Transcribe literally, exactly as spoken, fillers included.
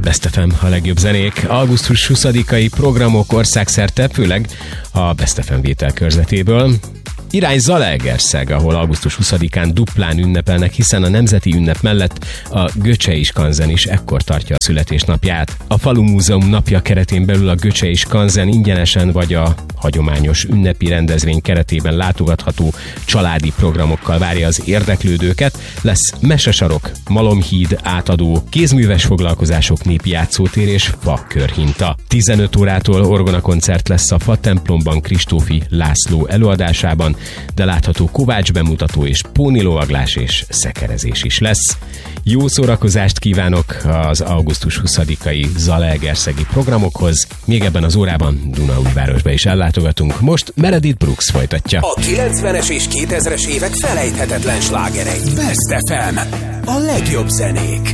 Best ef em, a legjobb zenék. augusztus huszadikai programok országszerte, főleg a Best ef em vételkörzetéből. Irány Zalaegerszeg, ahol augusztus huszadikán duplán ünnepelnek, hiszen a nemzeti ünnep mellett a Göcsei Skanzen is ekkor tartja a születésnapját. A Falu Múzeum napja keretén belül a Göcsei Skanzen ingyenesen vagy a hagyományos ünnepi rendezvény keretében látogatható családi programokkal várja az érdeklődőket. Lesz mesesarok, malomhíd átadó, kézműves foglalkozások, népi játszótér és fa körhinta. tizenöt órától orgonakoncert lesz a Fa templomban Kristófi László előadásában, de látható kovács bemutató és pónilovaglás és szekerezés is lesz. Jó szórakozást kívánok az augusztus huszadikai zalaegerszegi programokhoz. Még ebben az órában Dunaújvárosba is ellátogatunk. Most Meredith Brooks folytatja. A kilencvenes és kétezres évek felejthetetlen slágerei. Best ef em. A legjobb zenék.